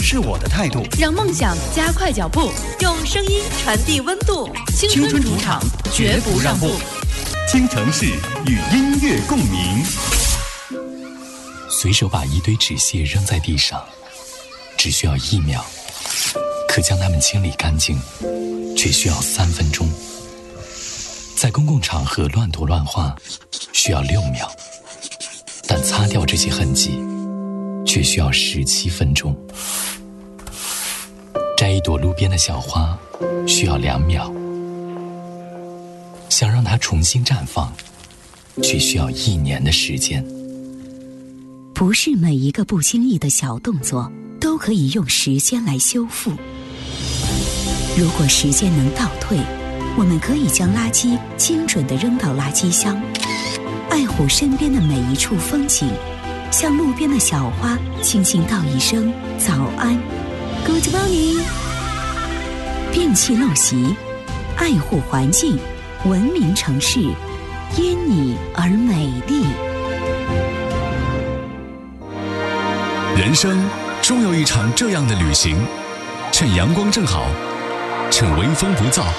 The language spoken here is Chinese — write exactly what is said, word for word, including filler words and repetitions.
是我的态度， 让梦想加快脚步，用声音传递温度。青春主场，绝不让步。 听城市与音乐共鸣。 随手把一堆纸屑扔在地上，只需要一秒，可将它们清理干净，却需要三分钟。在公共场合乱涂乱画，需要六秒，但擦掉这些痕迹，却需要十七分钟。摘一朵路边的小花，需要两秒，想让它重新绽放，却需要一年的时间。 不是每一个不经意的小动作都可以用时间来修复。如果时间能倒退，我们可以将垃圾精准地扔到垃圾箱，爱护身边的每一处风景，向路边的小花轻轻道一声早安 Good morning。 摒弃陋习，爱护环境，文明城市因你而美丽。 人生终有一场这样的旅行，趁阳光正好，趁微风不燥，